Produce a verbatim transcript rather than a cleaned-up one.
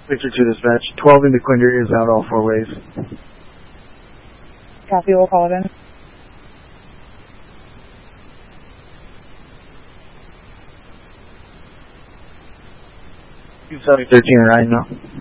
Victor two dispatch. twelve into Quinder is out all four ways. Copy, we'll call it in. two seven thirteen and right now.